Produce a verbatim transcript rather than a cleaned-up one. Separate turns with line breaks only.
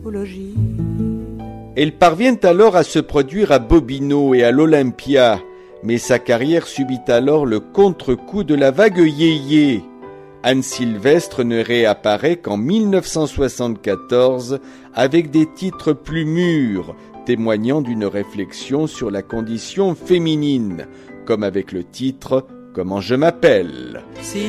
Elle parvient alors à se produire à Bobino et à l'Olympia, mais sa carrière subit alors le contre-coup de la vague yéyé. Anne Sylvestre ne réapparaît qu'en mille neuf cent soixante-quatorze avec des titres plus mûrs, témoignant d'une réflexion sur la condition féminine, comme avec le titre « Comment je m'appelle ».